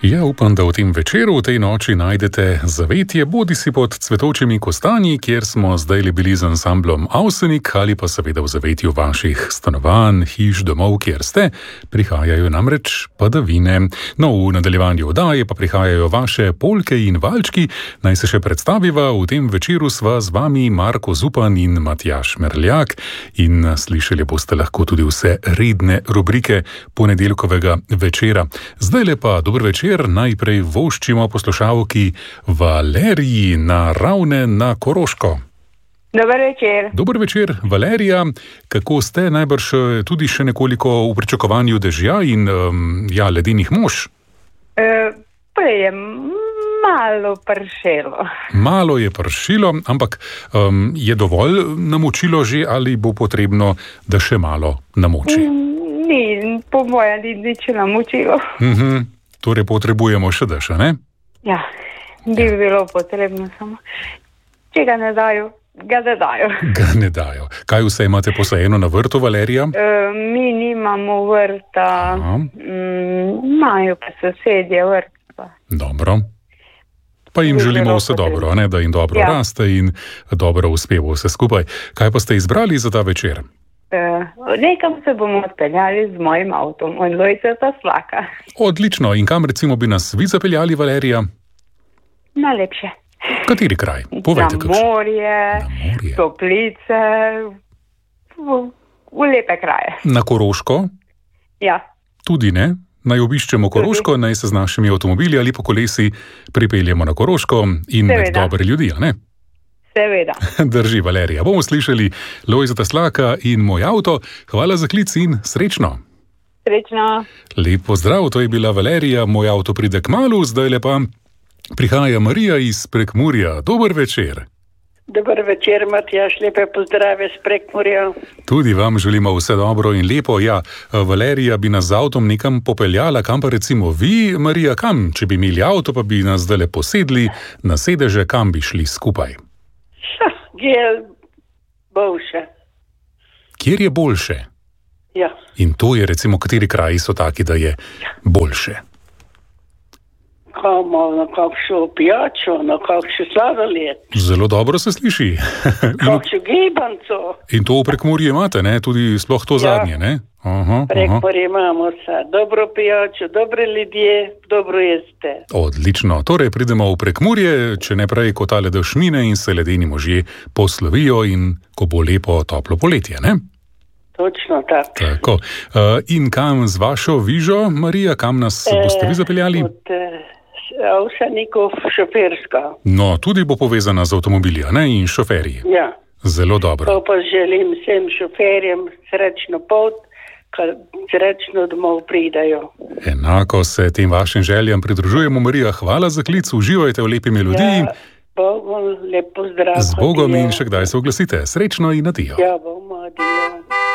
Ja, upam, da v tem večeru, v tej noči najdete zavetje, bodisi pod cvetočimi kostanji, kjer smo zdaj bili z ansamblom Avsenik, ali pa seveda v zavetju vaših stanovanj, hiš, domov, kjer ste. Prihajajo namreč padavine. No, v nadaljevanju oddaje pa prihajajo vaše polke in valčki. Naj se še predstaviva, v tem večeru sva z vami Marko Zupan in Matjaž Merljak in slišali boste lahko tudi vse redne rubrike ponedeljkovega večera. Zdajle pa dober večer. Najprej voščimo poslušalki Valeriji na Ravne na Koroško. Dober večer. Dober večer, Valerija. Kako ste? Najbrž tudi še nekoliko v pričakovanju dežja in ledenih mož? Prej je malo pršelo. Malo je pršilo, ampak je dovolj namočilo že ali bo potrebno, da še malo namoči? Ni, po mojem, nič namočilo. Torej potrebujemo še dež, ne? Ja, bi bilo potrebno samo. Če ga ne dajo, ga ne dajo. Ga ne dajo. Kaj vse imate posajeno na vrtu, Valerija? Mi nimamo vrta, imajo pa sosedje vrta. Dobro. Pa jim želimo vse dobro, ne? Da jim dobro raste in dobro uspeva vse skupaj. Kaj pa ste izbrali za ta večer? Nekam se bomo odpeljali z mojim avtom, od Lojzeta Slaka. Odlično. In kam recimo bi nas vi zapeljali, Valerija? Najlepše. Kateri kraj? Povejte, na morje, Toplice, v lepe kraje. Na Koroško? Ja. Tudi ne? Naj obiščemo Koroško, naj se z našimi avtomobili ali po kolesi pripeljemo na Koroško in med dobre ljudi, a ne? Seveda. Drži, Valerija. Bomo slišali Lojzeta Slaka in Moj avto. Hvala za klic in srečno. Srečno. Lep pozdrav, to je bila Valerija. Moj avto pride kmalu, zdajle pa prihaja Marija iz Prekmurja. Dober večer. Dober večer, Matjaž, lepe pozdrave z Prekmurja. Tudi vam želimo vse dobro in lepo. Ja, Valerija bi nas z avtom nekam popeljala, kam pa recimo vi, Marija, kam? Če bi imeli avto, pa bi nas zdajle posedli na sedeže, kam bi šli skupaj? Kjer je boljše. Kjer je boljše? Ja. In to je recimo, kateri kraji so taki, da je boljše? Na kakšno pijačo, na kakšno sladoled. Zelo dobro se sliši. Kakšno gibanco. In to v Prekmurju imate, ne? Tudi sploh to zadnje, ne? Prekmurje imamo vse. Dobro pijačo, dobre ljudje, dobro jeste. Odlično. Torej pridemo v Prekmurje, če ne prej kot tale dež mine in se ledeni možje poslovijo in ko bo lepo toplo poletje, ne? Točno tako. In kam z vašo vižo, Marija, kam nas boste vi zapeljali? Avsenikov šoferska. No, tudi bo povezana z avtomobili, ne? In šoferji. Ja. Zelo dobro. To pa želim vsem šoferjem srečno pot, srečno domov pridajo. Enako se tem vašim željam pridružujemo, Marija. Hvala za klic, uživajte v lepi melodiji. Ja, Bogom, lep pozdrav. Z Bogom in še kdaj se oglasite. Srečno in adijo. Ja, bomo, adijo.